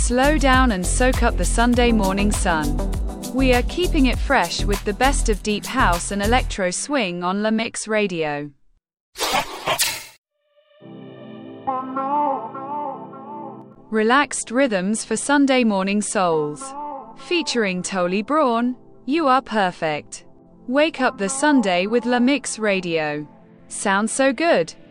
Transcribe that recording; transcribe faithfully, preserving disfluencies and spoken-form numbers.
Slow down and soak up the Sunday morning sun. We are keeping it fresh with the best of deep house and electro swing on La Mix Radio. Relaxed rhythms for Sunday morning souls. Featuring Tolly Braun, You Are Perfect. Wake up the Sunday with La Mix Radio. Sounds so good.